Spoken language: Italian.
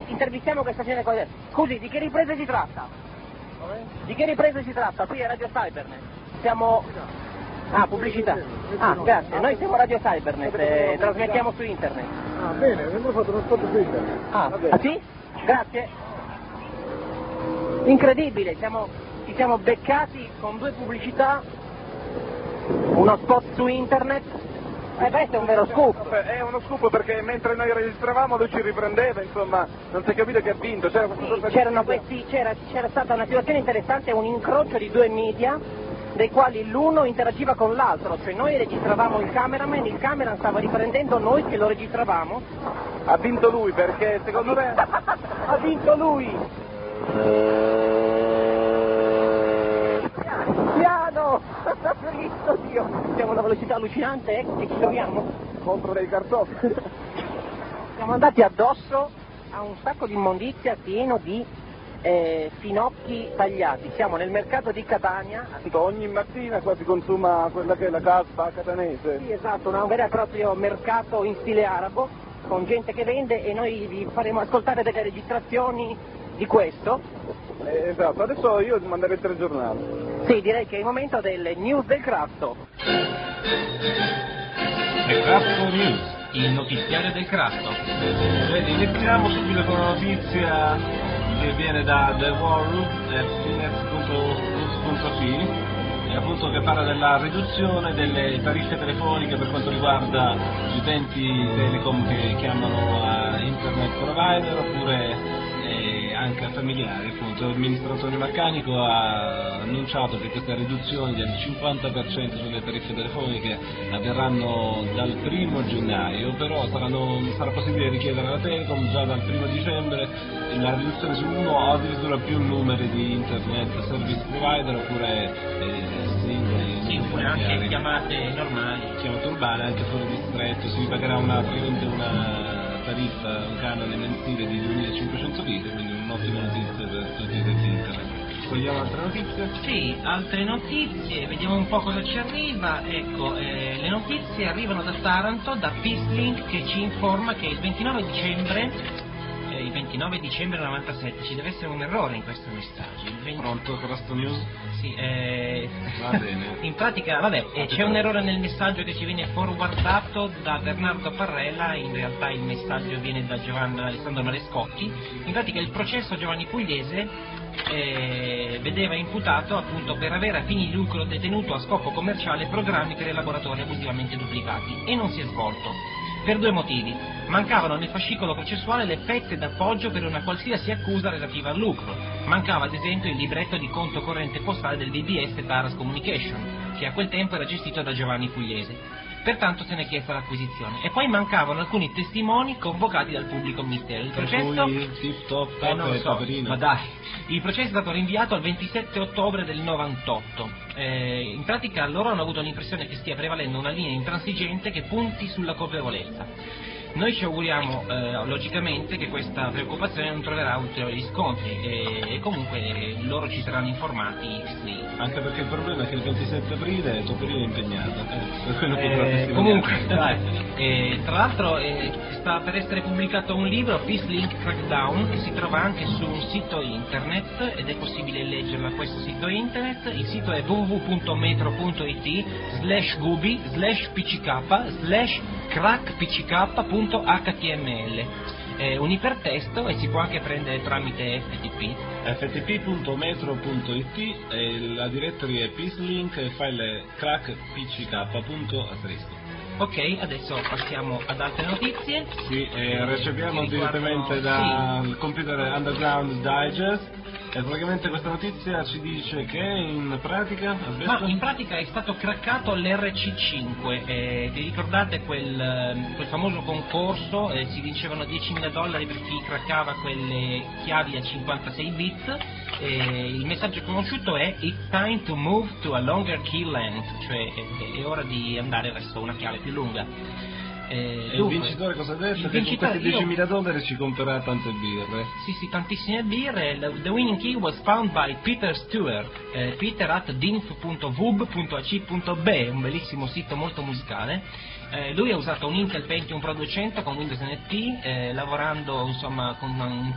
intervistiamo questa signora qua. Scusi, di che riprese si tratta? Di che riprese si tratta? Qui è Radio Cybernet. Siamo... Ah, pubblicità. Ah, grazie. Noi siamo Radio Cybernet, trasmettiamo su internet. Ah, bene, abbiamo fatto uno spot su internet. Ah, sì? Grazie. Incredibile, ci siamo beccati con 2 pubblicità, uno spot su internet. Questo è un vero scoop. È uno scoop perché mentre noi registravamo lui ci riprendeva, insomma, non si è capito che ha vinto. C'era c'era stata una situazione interessante, un incrocio di 2 media, dei quali l'uno interagiva con l'altro, cioè noi registravamo il cameraman stava riprendendo noi che lo registravamo. Ha vinto lui perché secondo me... Ha vinto lui! Piano! Cristo Dio! Siamo a una velocità allucinante, che ci troviamo contro dei cartoffi. Siamo andati addosso a un sacco di immondizia pieno di finocchi tagliati. Siamo nel mercato di Catania. Ogni mattina qua si consuma quella che è la caspa catanese. Sì, esatto, un vero e proprio mercato in stile arabo, con gente che vende, e noi vi faremo ascoltare delle registrazioni di questo. Esatto, adesso io manderei il telegiornale. Sì, direi che è il momento delle news del Crafto. The Crafto News, il notiziario del Crafto. Vedi, iniziamo subito con una notizia che viene da The World, finet.news.it, e appunto che parla della riduzione delle tariffe telefoniche per quanto riguarda gli utenti telecom che chiamano a internet provider oppure anche a familiari. Appunto l'amministratore Maccanico ha annunciato che queste riduzioni del 50% sulle tariffe telefoniche avverranno dal 1 gennaio, però sarà possibile richiedere alla Telecom già dal 1 dicembre la riduzione su uno o addirittura più numeri di internet service provider oppure singoli, oppure anche chiamate normali, chiamate urbane anche fuori distretto. Si pagherà praticamente una tariffa, un canone mensile di 2500 lire, quindi un'ottima notizia per tutti i utenti internet. Vogliamo altre notizie? Sì, altre notizie, vediamo un po' cosa ci arriva. Ecco, le notizie arrivano da Taranto, da Peacelink, che ci informa che il 29 dicembre 97, ci deve essere un errore in questo messaggio. Pronto, Crafto News? Sì, va bene. In pratica, c'è un errore nel messaggio che ci viene forwardato da Bernardo Parrella, in realtà il messaggio viene da Giovanni Alessandro Marescotti. In pratica il processo Giovanni Pugliese vedeva imputato appunto per aver a fini di lucro detenuto a scopo commerciale programmi per elaboratori abusivamente duplicati, e non si è svolto. Per 2 motivi. Mancavano nel fascicolo processuale le pezze d'appoggio per una qualsiasi accusa relativa al lucro. Mancava ad esempio il libretto di conto corrente postale del DBS Taras Communication, che a quel tempo era gestito da Giovanni Pugliese. Pertanto se ne è chiesta l'acquisizione. E poi mancavano alcuni testimoni convocati dal pubblico ministero. Il processo... non lo so, ma dai. Il processo è stato rinviato al 27 ottobre del 98. In pratica loro hanno avuto l'impressione che stia prevalendo una linea intransigente che punti sulla colpevolezza. Noi ci auguriamo logicamente che questa preoccupazione non troverà ulteriori riscontri e comunque loro ci saranno informati. Sì. Anche perché il problema è che il 27 aprile Topolino è impegnato, per quello che comunque dai. Tra l'altro sta per essere pubblicato un libro, Peacelink Crackdown, che si trova anche su un sito internet ed è possibile leggerlo a questo sito internet. Il sito è www.metro.it/gubi/pck/crackpck.html. È un ipertesto e si può anche prendere tramite FTP. ftp.metro.it e la directory è peacelink e il file è crackpck.asterisk. Ok, adesso passiamo ad altre notizie. Sì, riceviamo direttamente dal computer Underground Digest. E praticamente questa notizia ci dice che in pratica... in pratica è stato craccato l'RC5, vi ricordate quel famoso concorso, si vincevano $10.000 per chi craccava quelle chiavi a 56 bit, il messaggio conosciuto è "It's time to move to a longer key length", cioè è ora di andare verso una chiave più lunga. E il vincitore cosa ha detto? Che con questi $10.000 ci comprerà tante birre. Sì, tantissime birre. The winning key was found by Peter Stewart, peter@dinf.vub.ac.be, un bellissimo sito molto musicale. Lui ha usato un Intel Pentium Pro 200 con Windows NT, lavorando insomma con un